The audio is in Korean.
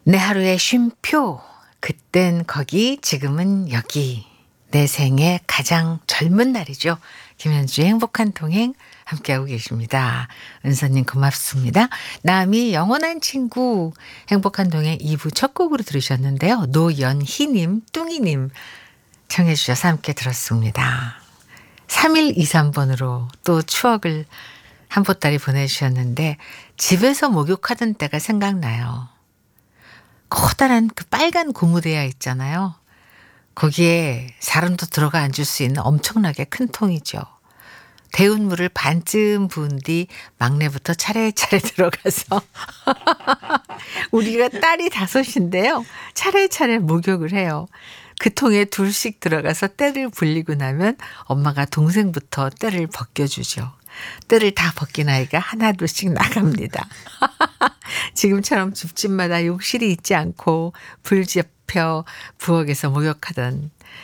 내 하루의 쉼표. 그땐 거기, 지금은 여기. 내 생의 가장 젊은 날이죠. 김현주의 행복한 통행 함께하고 계십니다. 은서님 고맙습니다. 남이 영원한 친구 행복한 통행 2부 첫 곡으로 들으셨는데요. 노연희님, 뚱이님 청해 주셔서 함께 들었습니다. 3123번으로 또 추억을 한 보따리 보내주셨는데 집에서 목욕하던 때가 생각나요. 커다란 그 빨간 고무대야 있잖아요. 거기에 사람도 들어가 앉을 수 있는 엄청나게 큰 통이죠. 데운 물을 반쯤 부은 뒤 막내부터 차례차례 들어가서 우리가 딸이 5인데요. 차례차례 목욕을 해요. 그 통에 둘씩 들어가서 때를 불리고 나면 엄마가 동생부터 때를 벗겨주죠. 때를 다 벗긴 아이가 하나둘씩 나갑니다. 지금처럼 집집마다 욕실이 있지 않고 불 지펴 부엌에서 목욕하던